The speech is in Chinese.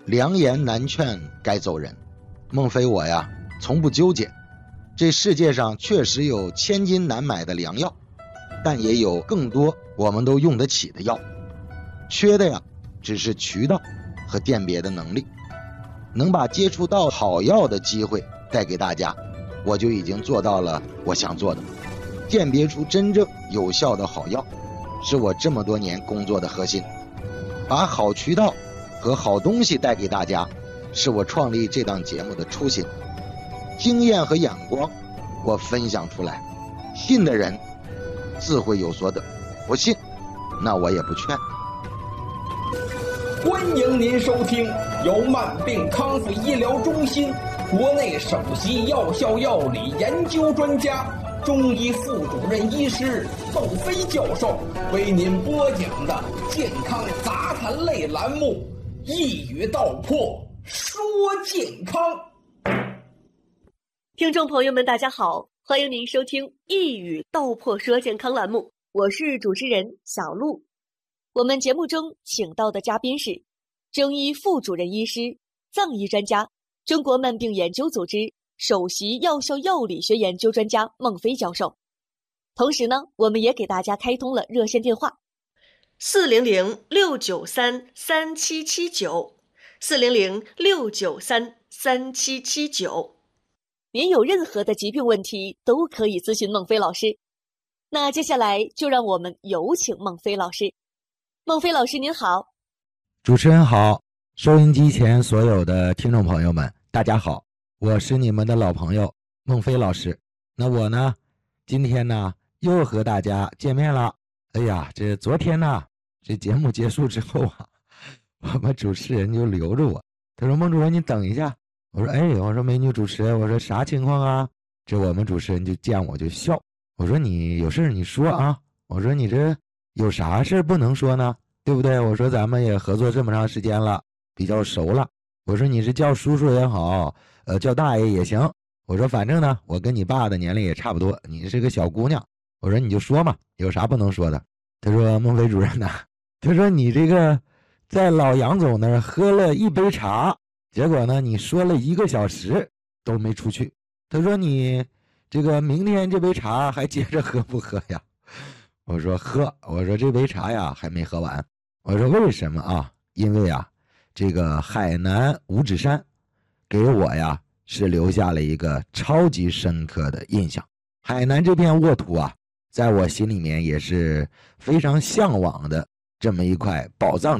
良言难劝该走人。孟非我呀，从不纠结。这世界上确实有千金难买的良药，但也有更多我们都用得起的药。缺的呀，只是渠道和辨别的能力。能把接触到好药的机会带给大家，我就已经做到了我想做的。鉴别出真正有效的好药，是我这么多年工作的核心。把好渠道和好东西带给大家，是我创立这档节目的初心。经验和眼光我分享出来，信的人自会有所得，不信那我也不劝。 欢迎您收听由慢病康复医疗中心国内首席药效药理研究专家、中医副主任医师窦飞教授为您播讲的健康杂谈类栏目《一语道破说健康》。 听众朋友们大家好，欢迎您收听《一语道破说健康》栏目，我是主持人小璐。我们节目中请到的嘉宾是中医副主任医师、藏医专家、中国慢病研究组织首席药效药理学研究专家孟非教授。同时呢，我们也给大家开通了热线电话400-693-3779 400-693-3779。您有任何的疾病问题都可以咨询孟非老师。那接下来就让我们有请孟非老师。孟非老师您好。 主持人好，收音机前所有的听众朋友们大家好，我是你们的老朋友孟非老师。那我呢，今天呢又和大家见面了。哎呀，这昨天呢，这节目结束之后啊，我们主持人就留着我，他说孟主任你等一下。我说我说美女主持人，我说啥情况啊？这我们主持人就见我就笑，我说你有事你说啊，我说你这有啥事不能说呢？对不对？我说咱们也合作这么长时间了，比较熟了。我说你是叫叔叔也好，叫大爷也行。我说反正呢，我跟你爸的年龄也差不多，你是个小姑娘。我说你就说嘛，有啥不能说的？他说孟非主任呐，他说你这个在老杨总那儿喝了一杯茶，结果呢你说了1个小时都没出去。他说你这个明天这杯茶还接着喝不喝呀？我说喝，我说这杯茶呀还没喝完。我说为什么啊？因为啊，这个海南五指山给我呀是留下了一个超级深刻的印象。海南这片沃土啊，在我心里面也是非常向往的这么一块宝藏